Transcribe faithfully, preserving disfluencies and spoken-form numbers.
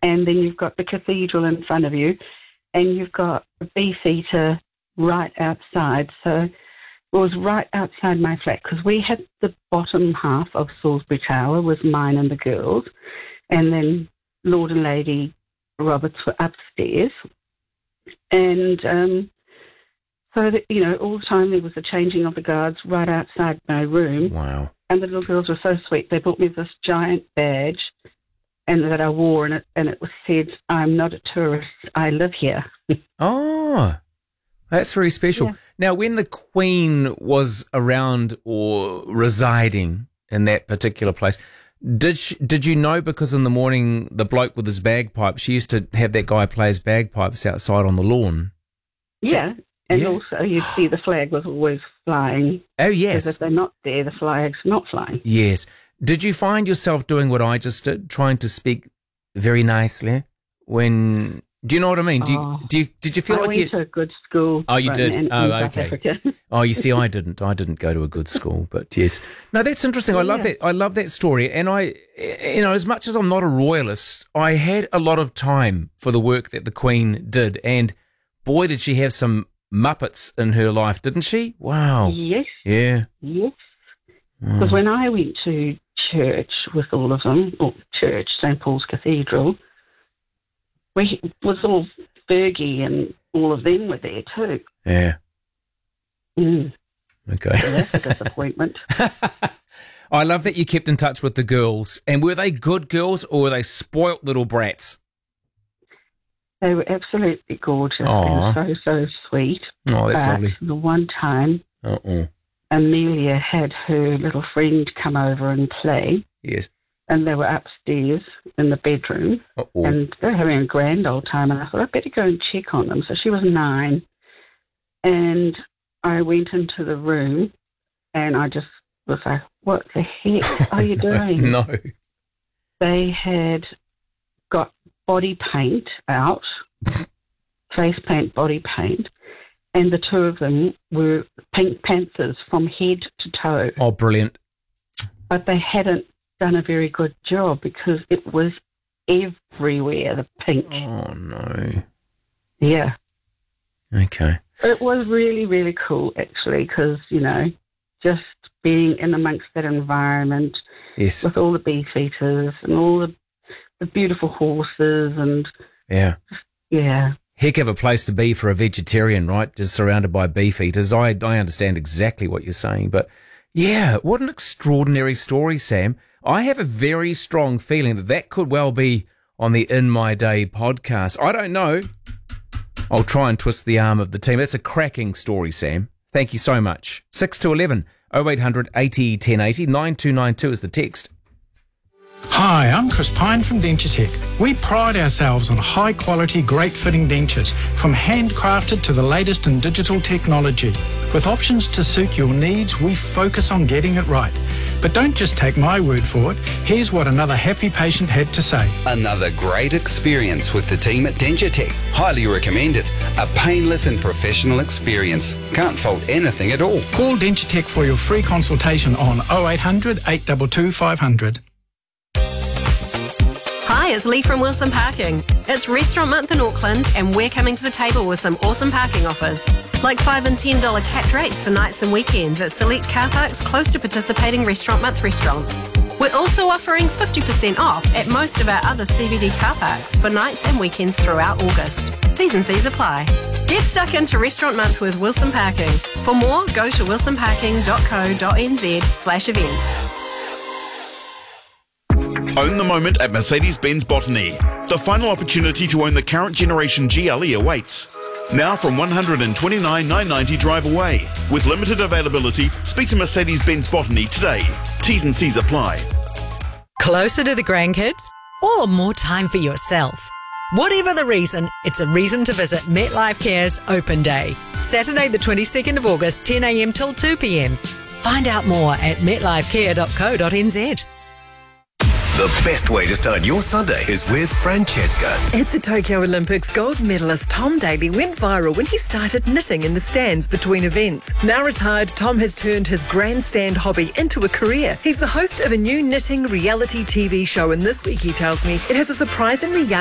and then you've got the cathedral in front of you, and you've got a beefeater right outside. So it was right outside my flat, because we had the bottom half of Salisbury Tower was mine and the girls, and then Lord and Lady Roberts were upstairs. And um, so, that, you know, all the time there was the changing of the guards right outside my room. Wow. And the little girls were so sweet. They brought me this giant badge and that I wore, and it, and it was said, "I'm not a tourist, I live here." Oh, that's very special. Yeah. Now, when the Queen was around or residing in that particular place, did she, did you know, because in the morning the bloke with his bagpipe, she used to have that guy play his bagpipes outside on the lawn? Yeah, and yeah. also you'd see the flag was always flying. Oh, yes. Because if they're not there, the flag's not flying. Yes. Did you find yourself doing what I just did, trying to speak very nicely? When do you know what I mean? Do you, oh, do you, did you feel I like went you? to a good school. Oh, you did. In, oh, in okay. South Africa. Oh, you see, I didn't. I didn't go to a good school, but yes. No, that's interesting. I love yeah. that. I love that story. And I, you know, as much as I'm not a royalist, I had a lot of time for the work that the Queen did, and boy, did she have some Muppets in her life, didn't she? Wow. Yes. Yeah. Yes. Because Mm. when I went to church with all of them, or church, Saint Paul's Cathedral, we was all Fergie and all of them were there too. Yeah. Mm. Okay. So that's a disappointment. I love that you kept in touch with the girls. And were they good girls or were they spoilt little brats? They were absolutely gorgeous Aww. and so, so sweet. Oh, that's but lovely. the one time, Uh-oh. Amelia had her little friend come over and play, Yes. and they were upstairs in the bedroom, Uh-oh. and they were having a grand old time, and I thought, I'd better go and check on them. So she was nine, and I went into the room, and I just was like, what the heck are you doing? No. They had got body paint out, face paint, body paint, and the two of them were Pink Panthers from head to toe. Oh, brilliant. But they hadn't done a very good job because it was everywhere, the pink. Oh, no. Yeah. Okay. It was really, really cool, actually, because, you know, just being in amongst that environment Yes. with all the beefeaters and all the, the beautiful horses and, Yeah. yeah. Heck of a place to be for a vegetarian, right? Just surrounded by beef eaters. I, I understand exactly what you're saying. But, yeah, what an extraordinary story, Sam. I have a very strong feeling that that could well be on the In My Day podcast. I don't know. I'll try and twist the arm of the team. That's a cracking story, Sam. Thank you so much. six to eleven, oh eight hundred eighty ten eighty, nine two nine two is the text. Hi, I'm Chris Pine from Dentitech. We pride ourselves on high-quality, great-fitting dentures, from handcrafted to the latest in digital technology. With options to suit your needs, we focus on getting it right. But don't just take my word for it. Here's what another happy patient had to say. Another great experience with the team at Dentitech. Highly recommended. A painless and professional experience. Can't fault anything at all. Call Dentitech for your free consultation on oh eight hundred, eight two two, five hundred. Hi, it's Lee from Wilson Parking. It's Restaurant Month in Auckland, and we're coming to the table with some awesome parking offers. Like five and ten dollar capped rates for nights and weekends at select car parks close to participating Restaurant Month restaurants. We're also offering fifty percent off at most of our other C B D car parks for nights and weekends throughout August. T's and C's apply. Get stuck into Restaurant Month with Wilson Parking. For more, go to wilson parking dot co dot n z slash events. Own the moment at Mercedes-Benz Botany. The final opportunity to own the current generation G L E awaits. Now from one hundred twenty-nine thousand nine hundred ninety drive away. With limited availability, speak to Mercedes-Benz Botany today. T's and C's apply. Closer to the grandkids or more time for yourself? Whatever the reason, it's a reason to visit MetLife Care's Open Day. Saturday the twenty-second of August, ten a m till two p m. Find out more at met life care dot co dot n z. The best way to start your Sunday is with Francesca. At the Tokyo Olympics, gold medalist Tom Daley went viral when he started knitting in the stands between events. Now retired, Tom has turned his grandstand hobby into a career. He's the host of a new knitting reality T V show, and this week, he tells me, it has a surprisingly young